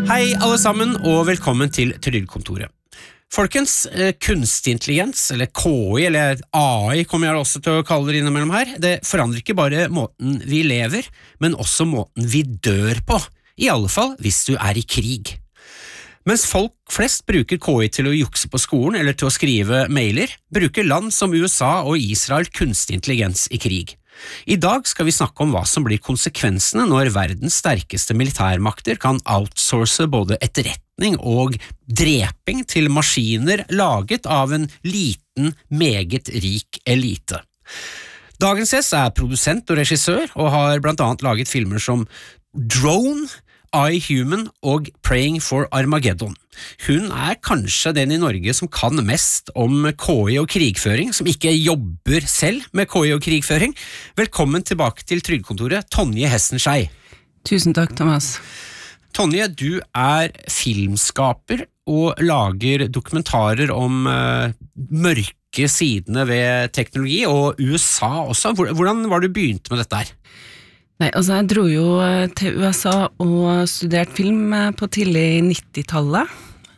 Hei alle sammen, og velkommen til Trygdekontoret. Folkens, kunstig intelligens, eller KI, eller AI kommer jeg også til å kalle det innimellom her, det forandrer ikke bare måten vi lever, men også måten vi dør på, i alle fall hvis du er i krig. Mens folk flest bruker KI til å jukse på skolen eller til å skrive mailer, bruker land som USA og Israel kunstig intelligens i krig. I dag skal vi snakke om hva som blir konsekvensene når verdens sterkeste militærmakter kan outsource både etterretning og dreping til maskiner laget av en liten, meget rik elite. Dagens gjest er produsent og regissør og har blant annet laget filmer som Drone, iHuman og Praying for Armageddon. Hun er kanskje den i Norge som kan mest om KI og krigføring, som ikke jobber selv med KI og krigføring. Velkommen tilbake til Trygdekontoret, Tonje Hessenskei. Tusen takk, Thomas. Tonje, du er filmskaper og lager dokumentarer om mørke sidene ved teknologi, og USA også. Hvordan var det du begynte med dette her? Nei, altså jeg dro jo til USA og studerte film på tidlig 90-tallet.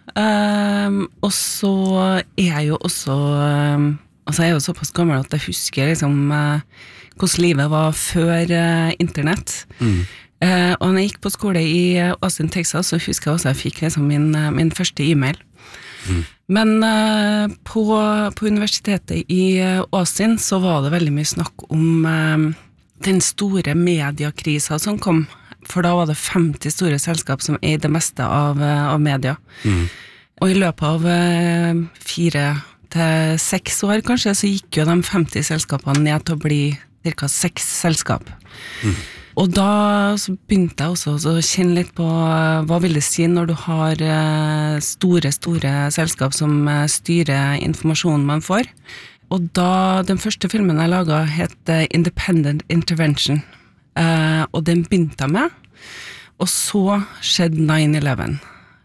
Og så er jeg jo også jeg er jo såpass gammel at jeg husker liksom hvordan livet var før internett. Og når jeg gikk på skole i Austin, Texas, så husker jeg også jeg fikk liksom min første e-mail. Men på universitetet i Austin så var det veldig mye snakk om den store mediekrisa som kom, for da var det 50 store selskap som eide det meste av media. Og i løpet av 4 til 6 år kanskje, så gikk jo de 50 selskapene ned til å bli cirka 6 selskap. Og da så begynte jeg også å kjenne litt på hva vil det si når du har store selskap som styrer informasjonen man får. Og da, den første filmen jeg laget het Independent Intervention, og den begynte jeg med, og så skjedde 9/11.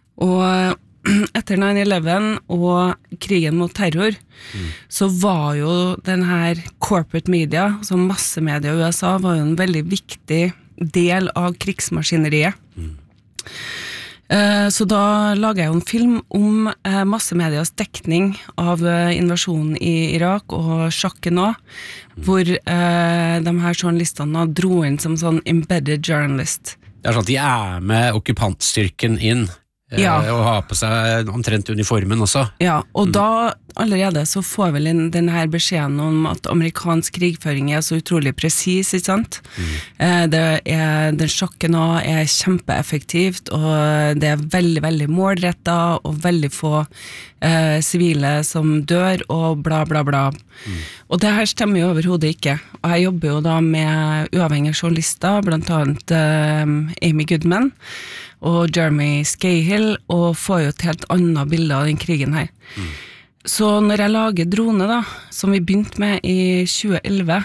Og etter 9/11 og krigen mot terror, så var jo den her corporate media, altså massemedia i USA, var jo en veldig viktig del av krigsmaskineriet. Så da laget jeg jo en film om massemedias dekning av invasjonen i Irak og sjakken også, hvor de her journalistene dro inn som sånn embedded journalist. Det er sånn at de er med okkupantstyrken inn, og har på seg omtrent uniformen også. Ja, og da allerede så får vel den her beskjeden om at amerikansk krigføring er så utrolig presis, ikke sant? Den sjokken er kjempeeffektivt, og det er veldig, veldig målrettet, og veldig få sivile som dør, og bla bla bla. Og det her stemmer jo overhodet ikke. Og jeg jobber jo da med uavhengige journalister, blant annet Amy Goodman, og Jeremy Scahill, og får jo et helt annet bilde av den krigen her. Så når jeg lager drone da, som vi begynte med i 2011,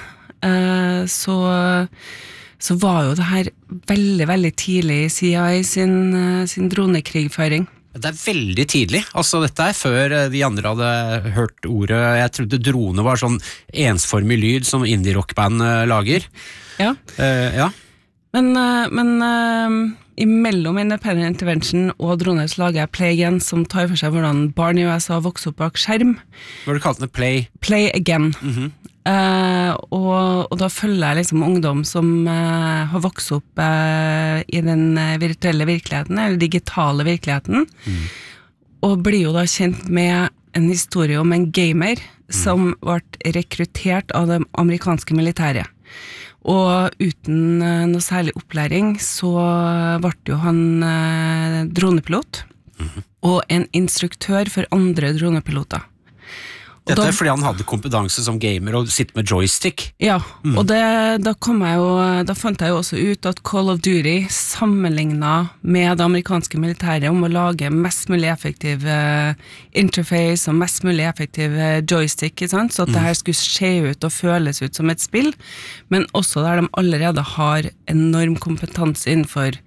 så var jo det her veldig, veldig tidlig i CIA sin dronekrigføring. Det er veldig tidlig, altså dette er før de andre hadde hørt ordet. Jeg trodde drone var sånn ensformig lyd som indie-rockband lager. Ja. Men imellom Independent Intervention og droner så lager jeg Play Again, som tar for seg hvordan barn i USA vokser opp bak skjerm. Hva har du kalt det? Play Again. Og da følger jeg liksom ungdom som har vokst opp i den virtuelle virkeligheten, eller digitale virkeligheten, og blir jo da kjent med en historie om en gamer som ble rekruttert av det amerikanske militæret. Og uten noe særlig opplæring så ble jo han dronepilot og en instruktør for andre dronepiloter. Dette er fordi han hadde kompetanse som gamer og sitter med joystick. Ja, og da fant jeg jo også ut at Call of Duty sammenlignet med det amerikanske militæret om å lage mest mulig effektiv interface og mest mulig effektiv joystick, ikke sant? Så at det her skulle se ut og føles ut som et spill, men også der de allerede har enorm kompetanse innenfor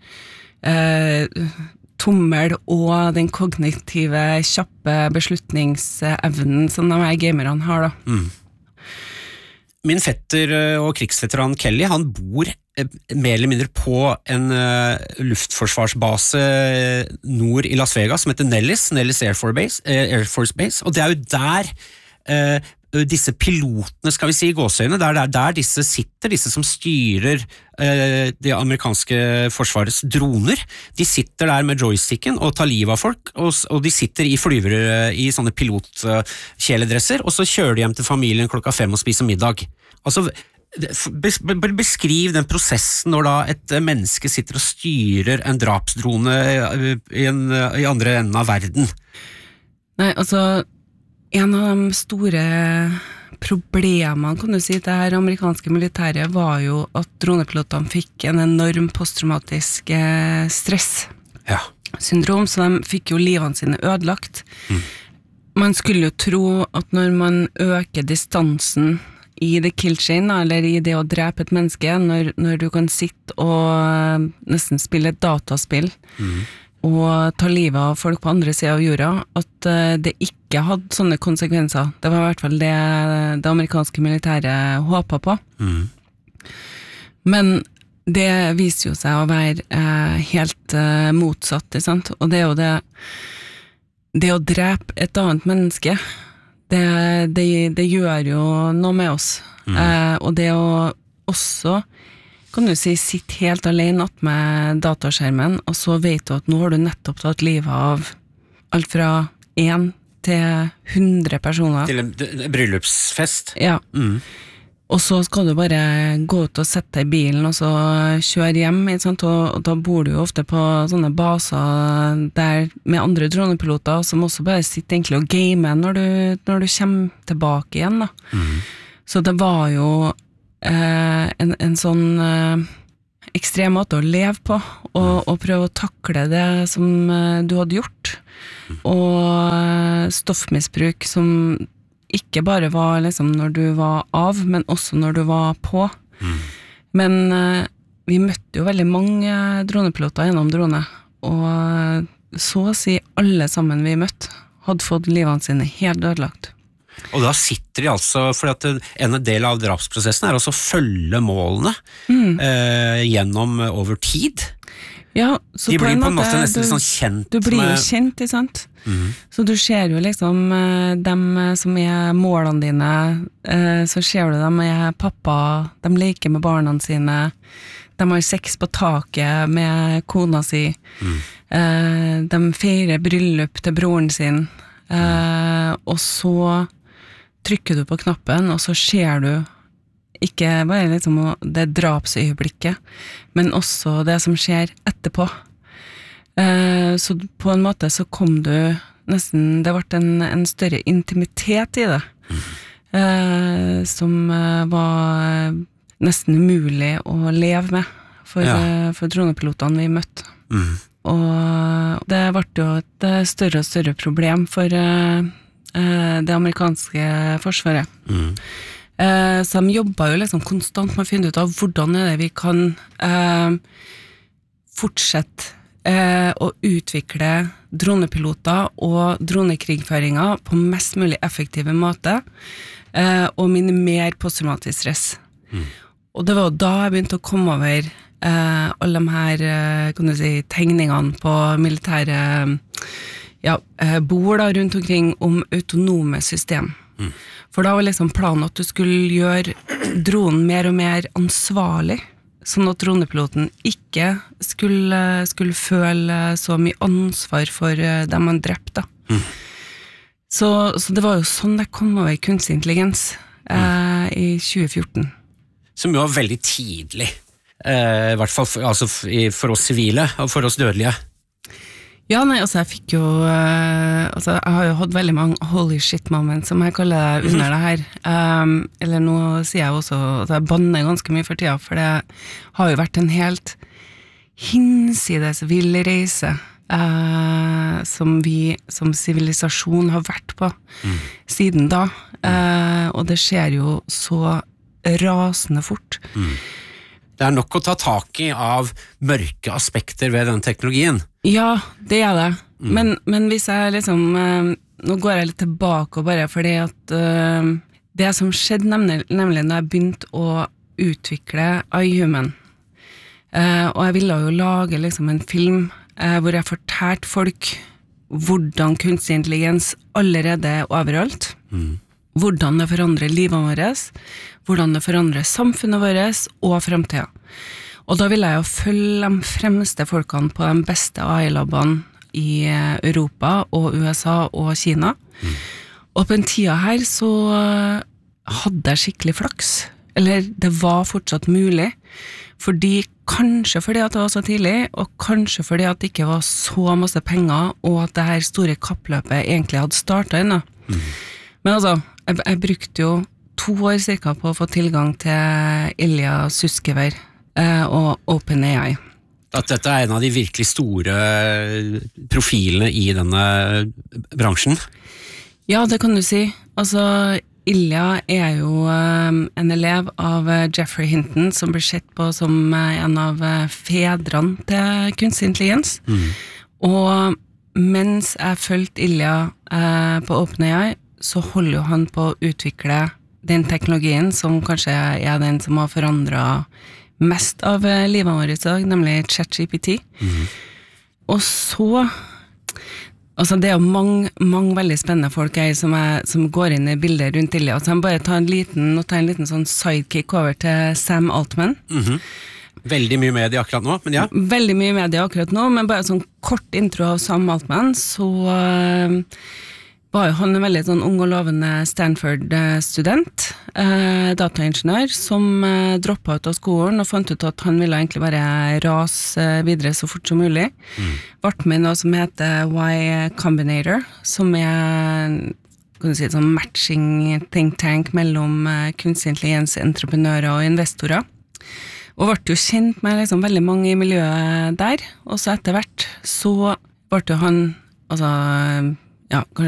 tommel og den kognitive, kjappe beslutningsevnen som de her gamerne har da. min fetter og krigsveteran Kelly, han bor mer eller mindre på en luftforsvarsbase nord i Las Vegas som heter Nellis Air Force Base, og det jo der disse pilotene, skal vi si, i gåseøyne, der disse sitter, disse som styrer det amerikanske forsvarets droner. De sitter der med joysticken og tar livet av folk, og de sitter i flyvere i sånne pilotkjeledresser, og så kjører de hjem til familien 5:00 og spiser middag. Altså, beskriv den prosessen når da et menneske sitter og styrer en drapsdrone i andre enden av verden. Nei, altså en av de store problemene, kan du si, det her amerikanske militæret var jo at dronepilotene fikk en enorm posttraumatisk stress-syndrom, så de fikk jo livene sine ødelagt. Man skulle jo tro at når man øker distansen i the kill chain, eller i det å drepe et menneske, når du kan sitte og nesten spille et dataspill, og ta livet av folk på andre siden av jorda, at det ikke hadde sånne konsekvenser. Det var i hvert fall det amerikanske militæret håpet på. Men det viser jo seg å være helt motsatt, ikke sant? Og det jo det å drepe et annet menneske, det gjør jo noe med oss. Og det å også, kan du si, sitte helt alene med dataskjermen, og så vet du at nå har du nettopp tatt livet av alt fra 1 til 100 personer. Til en bryllupsfest? Ja. Og så skal du bare gå ut og sette deg i bilen, og så kjøre hjem, ikke sant? Og da bor du jo ofte på sånne baser der med andre dronepiloter, som også bare sitter egentlig og gamer når du kommer tilbake igjen, da. Så det var jo en sånn ekstrem måte å leve på, og prøve å takle det som du hadde gjort, og stoffmisbruk som ikke bare var liksom når du var av, men også når du var på. Men vi møtte jo veldig mange dronepiloter gjennom drone, og så å si alle sammen vi møtte hadde fått livene sine helt ødelagt. Og da sitter de altså, for at en del av drapsprosessen også å følge målene gjennom over tid. Ja, så de blir på en måte nesten sånn kjent. Du blir jo kjent, ikke sant? Så du ser jo liksom dem som målene dine, så ser du dem pappa, de leker med barna sine, de har sex på taket med kona si, de feirer bryllup til broren sin, og så trykker du på knappen, og så ser du ikke bare liksom det drapsøyeblikket, men også det som skjer etterpå. Så på en måte så kom du nesten, det ble en større intimitet i det, som var nesten umulig å leve med for dronepilotene vi møtte. Og det ble jo et større og større problem for det amerikanske forsvaret. Så de jobbet jo liksom konstant med å finne ut av hvordan det vi kan fortsette å utvikle dronepiloter og dronekrigføringer på mest mulig effektive måte, og minimere posttraumatisk stress. Og det var da jeg begynte å komme over alle de her, kan du si, tegningene på militære bord da, rundt omkring om autonome system. For da var liksom planen at du skulle gjøre dronen mer og mer ansvarlig, sånn at dronepiloten ikke skulle føle så mye ansvar for dem man drepte. Så det var jo sånn det kom over kunstig intelligens i 2014. Som jo var veldig tidlig, i hvert fall for oss sivile og for oss dødelige. Ja, nei, altså jeg fikk jo, jeg har jo hatt veldig mange holy shit moments, som jeg kaller det under det her. Eller nå sier jeg også at jeg banner ganske mye for tida, for det har jo vært en helt hinsides vill reise som vi som sivilisasjon har vært på siden da. Og det skjer jo så rasende fort. Det nok å ta tak i av mørke aspekter ved den teknologien. Ja, det det. Men hvis jeg liksom, nå går jeg litt tilbake og bare fordi at Det som skjedde nemlig når jeg begynte å utvikle iHuman, og jeg ville jo lage liksom en film hvor jeg fortalte folk hvordan kunstig intelligens allerede er overalt, hvordan det forandrer livet vårt, hvordan det forandrer samfunnet vårt og fremtiden. Og da ville jeg jo følge de fremste folkene på de beste AI-labbene i Europa og USA og Kina. Og på den tida her så hadde jeg skikkelig flaks, eller det var fortsatt mulig, kanskje fordi at det var så tidlig, og kanskje fordi at det ikke var så masse penger, og at det her store kappløpet egentlig hadde startet ennå. Men altså, jeg brukte jo 2 år cirka på å få tilgang til Ilya Sutskever og OpenAI. At dette er en av de virkelig store profilene i denne bransjen? Ja, det kan du si. Altså, Ilya er jo en elev av Geoffrey Hinton, som blir sett på som en av fedrene til kunstig intelligens. Og mens jeg følte Ilya på OpenAI, så holder jo han på å utvikle den teknologien som kanskje er den som har forandret mest av livet vårt i dag, nemlig ChatGPT. Og så, altså det er jo mange veldig spennende folk her som går inn i bilder rundt Ilya, så jeg bare tar en liten sånn sidekick over til Sam Altman. Veldig mye medie akkurat nå, men ja. Veldig mye medie akkurat nå, men bare sånn kort intro av Sam Altman, så var jo han en veldig sånn ung og lovende Stanford-student, dataingeniør, som droppet ut av skolen og fant ut at han ville egentlig bare rase videre så fort som mulig. Vart med noe som heter Y Combinator, som er kan du si, sånn matching think tank mellom kunstig intelligens, entreprenører og investorer. Og ble jo kjent med liksom veldig mange i miljøet der, og så etter hvert så ble jo han, altså, ja,